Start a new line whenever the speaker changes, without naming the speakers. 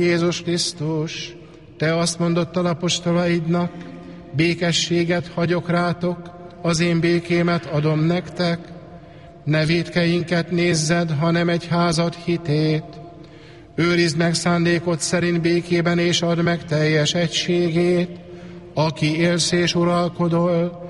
Jézus Krisztus, Te azt mondottad apostolaidnak, békességet hagyok rátok, az én békémet adom nektek, ne vétkeinket nézzed, hanem egyházad hitét. Őrizd meg szándékod szerint békében, és add meg teljes egységét, aki élsz és uralkodol